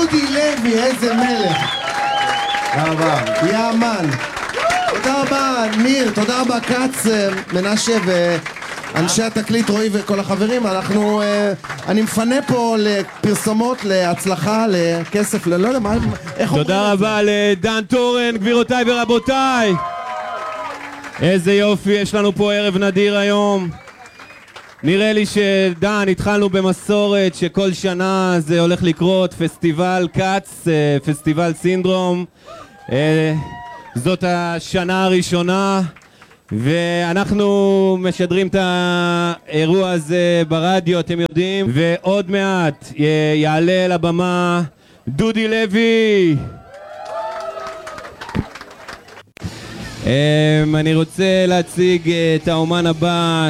דודי לוי, איזה מלך. תודה רבה. יאמן. תודה רבה, ניר, תודה רבה, כץ, מנשה ואנשי התקליט, רועי וכל החברים. אני מפנה פה לפרסומות, להצלחה, לכסף, לא יודע מה, איך אומרים? תודה רבה לדן טורן, גבירותיי ורבותיי. איזה יופי, יש לנו פה ערב נדיר היום. נראה לי שדן, התחלנו במסורת שכל שנה זה הולך לקרות, פסטיבל קאץ, פסטיבל סינדרום. זאת השנה הראשונה ואנחנו משדרים את האירוע הזה ברדיו, אתם יודעים, ועוד מעט יעלה לבמה דודי לוי. אני רוצה להציג את האומן הבא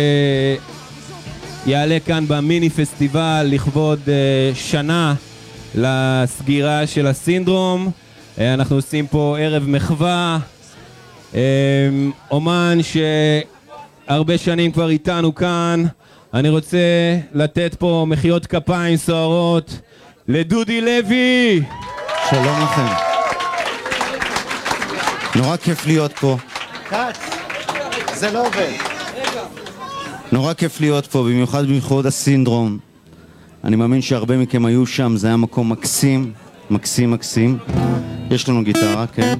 שיעלה כאן במיני פסטיבל לכבוד שנה לסגירה של הסינדרום. אנחנו עושים פה ערב מחווה, אומן שהרבה שנים כבר איתנו כאן. אני רוצה לתת פה מחיאות כפיים סוערות לדודי לוי. שלום לכם, נורא כיף להיות פה. זה לא עובד. נורא כיף להיות פה, במיוחד בכבוד הסינדרום. אני מאמין שהרבה מכם היו שם, זה היה מקום מקסים, מקסים מקסים. יש לנו גיטרה, כן?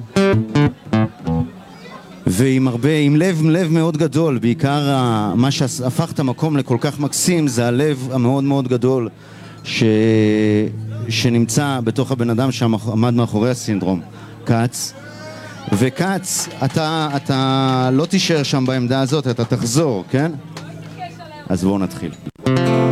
ועם לב מאוד גדול, בעיקר מה שהפך את המקום לכל כך מקסים זה הלב המאוד מאוד גדול שנמצא בתוך הבן אדם שעמד מאחורי הסינדרום, כץ. וכץ, אתה לא תישאר שם בעמדה הזאת, אתה תחזור, כן? אז בואו נתחיל.